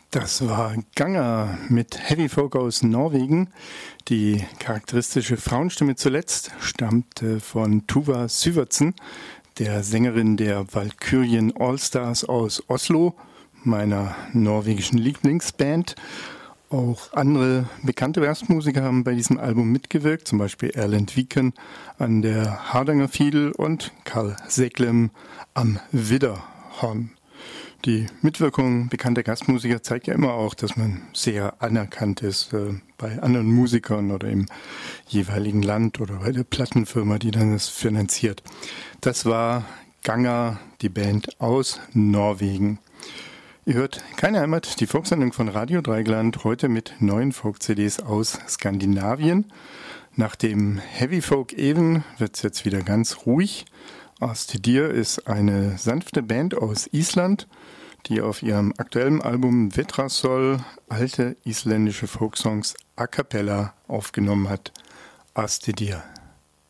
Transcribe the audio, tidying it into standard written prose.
Das war Ganger mit Heavy Folk aus Norwegen. Die charakteristische Frauenstimme zuletzt stammte von Tuva Syvertsen, der Sängerin der Valkyrien Allstars aus Oslo, meiner norwegischen Lieblingsband. Auch andere bekannte Jazzmusiker haben bei diesem Album mitgewirkt, zum Beispiel Erlend Viken an der Hardanger Fiedel und Karl Seglem am Widderhorn. Die Mitwirkung bekannter Gastmusiker zeigt ja immer auch, dass man sehr anerkannt ist bei anderen Musikern oder im jeweiligen Land oder bei der Plattenfirma, die dann das finanziert. Das war Ganger, die Band aus Norwegen. Ihr hört Keine Heimat, die Folksendung von Radio Dreigland, heute mit neuen Folk-CDs aus Skandinavien. Nach dem Heavy Folk Even wird es jetzt wieder ganz ruhig. Astidir ist eine sanfte Band aus Island, die auf ihrem aktuellen Album Vetrasol alte isländische Folksongs a cappella aufgenommen hat. Astidir.